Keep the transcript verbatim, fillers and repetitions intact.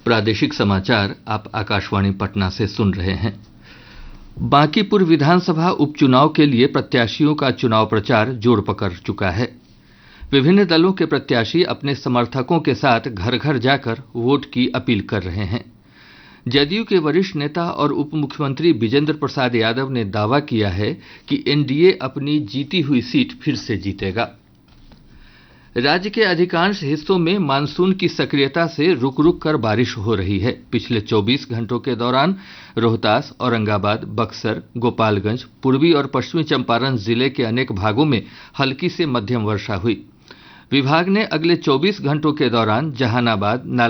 प्रादेशिक समाचार आप आकाशवाणी पटना से सुन रहे हैं। बांकीपुर विधानसभा उपचुनाव के लिए प्रत्याशियों का चुनाव प्रचार जोर पकड़ चुका है। विभिन्न दलों के प्रत्याशी अपने समर्थकों के साथ घर घर जाकर वोट की अपील कर रहे हैं। जदयू के वरिष्ठ नेता और उप मुख्यमंत्री विजेंद्र प्रसाद यादव ने दावा किया है कि एनडीए अपनी जीती हुई सीट फिर से जीतेगा। राज्य के अधिकांश हिस्सों में मानसून की सक्रियता से रुक रुक कर बारिश हो रही है। पिछले चौबीस घंटों के दौरान रोहतास, औरंगाबाद, बक्सर, गोपालगंज, पूर्वी और पश्चिमी चंपारण जिले के अनेक भागों में हल्की से मध्यम वर्षा हुई। विभाग ने अगले चौबीस घंटों के दौरान जहानाबाद,